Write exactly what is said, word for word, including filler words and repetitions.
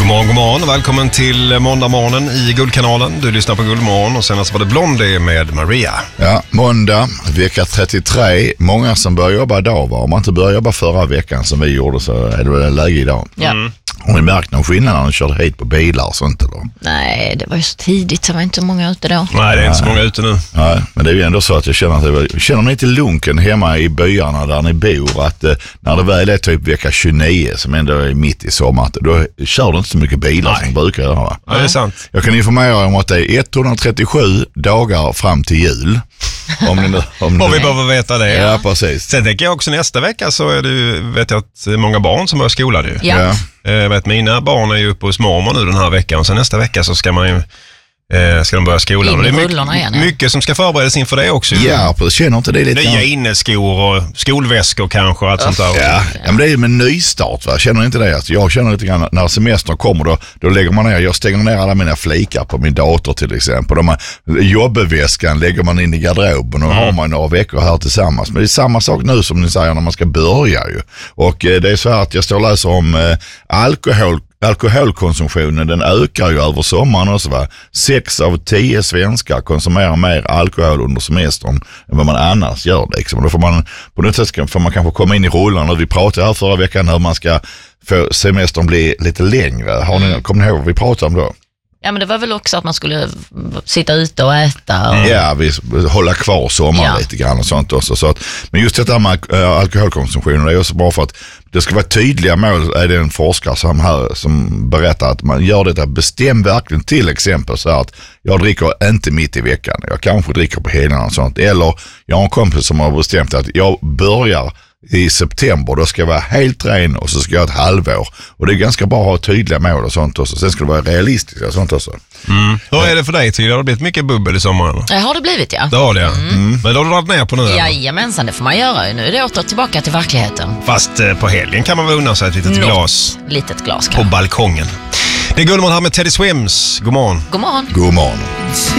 God morgon, god morgon och välkommen till måndag morgonen i Guldkanalen. Du lyssnar på Guldmorgon och senast var det Blondie med Maria. Ja, måndag, vecka trettiotre. Många som börjar jobba idag, var. Om man inte började jobba förra veckan som vi gjorde så är det väl läge idag. Ja. Mm. Har ni märkt någon skillnad när ni körde hit på bilar och sånt eller? Nej, det var ju så tidigt så var inte så många ute då. Nej, det är inte så många ute nu. Nej, men det är ju ändå så att jag känner att jag känner mig lite lunken hemma i byarna där ni bor. Att eh, när det väl är typ vecka tjugonio som ändå är mitt i sommaren, då kör det inte så mycket bilar Nej. som brukar göra. Va? Ja, det är sant. Jag kan informera om att det är etthundratrettiosju dagar fram till jul. Om ni nu, om Och ni, vi behöver veta det. ja, precis. Sen tänker jag också nästa vecka så är det ju, vet jag att många barn som börjar skolan ju. Ja. Ja. Jag vet, mina barn är ju uppe hos mormor nu den här veckan och sen nästa vecka så ska man ju eh, ska de börja skolan. In Och det är i rullorna mycket, igen, ja. mycket som ska förberedas inför det också. Ja, precis. Känner inte det lite Nya grann? inneskor och skolväskor kanske och allt sånt där. Ja, ja, men det är med nystart, va? Känner inte det? Att jag känner lite grann när semestern kommer då, då lägger man ner, jag stänger ner alla mina flikar på min dator till exempel. De här, jobbväskan lägger man in i garderoben och mm. har man några veckor här tillsammans. Men det är samma sak nu som ni säger när man ska börja ju. Och eh, det är så här att jag står och läser om eh, alkohol Alkoholkonsumtionen, den ökar ju över sommaren också, va? Sex av tio svenskar konsumerar mer alkohol under semestern än vad man annars gör liksom. Då får man på något sätt får man kanske komma in i rollerna. Vi pratade här förra veckan hur man ska få semestern bli lite längre. Har ni, kommer ni ihåg vad vi pratade om då? Ja, men det var väl också att man skulle sitta ute och äta. Och... Ja, vi hålla kvar sommaren Ja. lite grann och sånt också. Så att, men just detta med äh, alkoholkonsumtionen, det är också bra för att det ska vara tydliga mål. Är det en forskare som, här, som berättar att man gör detta, bestäm verkligen till exempel så att jag dricker inte mitt i veckan. Jag kanske dricker på helgerna och sånt. Eller jag har en kompis som har bestämt att jag börjar i september, då ska jag vara helt ren och så ska jag ha ett halvår. Och det är ganska bra att ha tydliga mål och sånt också. Sen ska det vara realistiskt och sånt också. Mm. Hur är det för dig, Tyra? Har det blivit mycket bubbel i sommaren? Ja, har det blivit, ja. Det har det, mm. Mm. Men då har du dragit ner på nu? eller? Jajamensan, det får man göra. Nu är det åter tillbaka till verkligheten. Fast eh, på helgen kan man väl unna sig ett litet Något glas litet glas på kan. balkongen. Det är Guldmorgon här med Teddy Swims. God morgon. God morgon. God morgon.